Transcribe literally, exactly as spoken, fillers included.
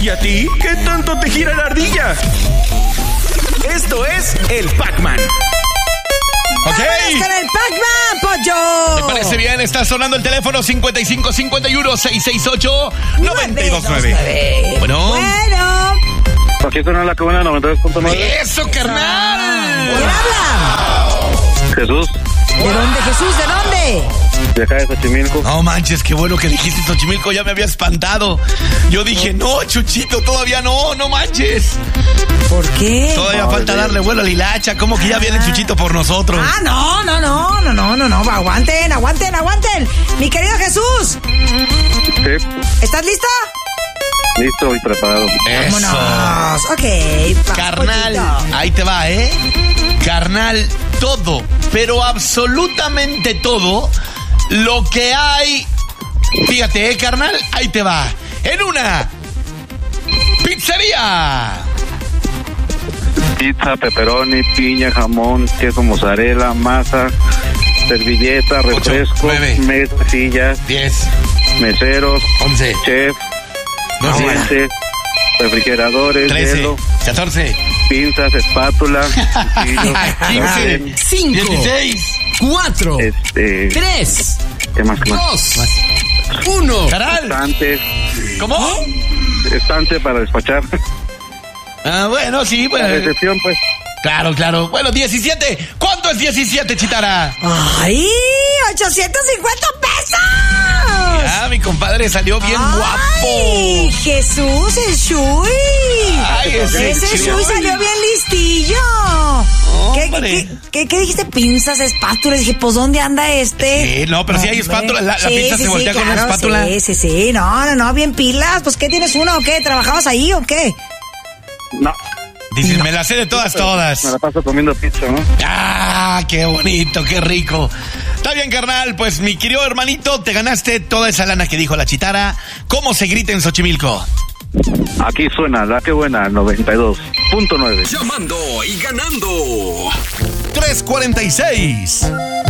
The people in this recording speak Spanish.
¿Y a ti? ¿Qué tanto te gira la ardilla? Esto es el Pac-Man. Ok. ¡Vámonos con el Pac-Man, pollo! ¿Te parece bien? Está sonando el teléfono cincuenta y cinco cincuenta y uno seiscientos sesenta y ocho noventa y dos nueve. Bueno. Bueno. Aquí suena la cabina noventa y dos punto nueve. ¡Eso, carnal! ¿Quién habla? Jesús. ¿De dónde, Jesús? ¿De dónde? De acá de Xochimilco. No manches, qué bueno que dijiste Xochimilco, ya me había espantado. Yo dije, no, Chuchito, todavía no, no manches. ¿Por qué? Todavía No, falta sí. darle vuelo a la hilacha, ¿cómo que ya viene Chuchito por nosotros? Ah, no, no, no, no, no, no, no, aguanten, aguanten, aguanten. Mi querido Jesús, Sí. ¿estás lista? Listo y preparado. Eso. Vámonos. Ok. va, Carnal, pollito. ahí te va, ¿eh? Carnal, todo, pero absolutamente todo lo que hay. Fíjate, ¿eh, carnal? Ahí te va. En una pizzería. Pizza, pepperoni, piña, jamón, queso mozzarella, masa, servilleta, refresco, nueve. mesa, sillas, diez, meseros, once, chef, doce, dientes, refrigeradores, trece, hielo, catorce, pinzas, espátula, cuchillos, quince, sartén, cinco, dieciséis. cuatro, este, tres, ¿qué más, qué más? dos, uno. Caral, Estante, ¿cómo? estante para despachar. Ah, bueno, sí, La bueno. recepción, pues. Claro, claro. Bueno, diecisiete. ¿Cuánto es diecisiete, Chitara? ¡Ay! ¡ochocientos cincuenta pesos! Ah, mi compadre salió bien ¡Ay, guapo. Jesús, el Shui! Ay, ese Ese Shui. Shui salió bien listillo. ¿Qué, Hombre. qué, qué, qué dijiste? Pinzas, espátulas. Dije, pues, ¿dónde anda este? Sí, no, pero sí hay Hombre. espátula. La, la Sí, pizza sí, se sí, voltea con una claro, espátula. Sí, sí, sí. No, no, no, bien pilas. Pues, ¿qué tienes uno o qué? ¿Trabajabas ahí o qué? No, Dicen, me la sé de todas, todas. me la paso comiendo pizza, ¿no? Ah, qué bonito, qué rico. Está bien, carnal. Pues, mi querido hermanito, te ganaste toda esa lana que dijo la Chitara. ¿Cómo se grita en Xochimilco? Aquí suena la que buena, noventa y dos punto nueve. Llamando y ganando. tres cuarenta y seis.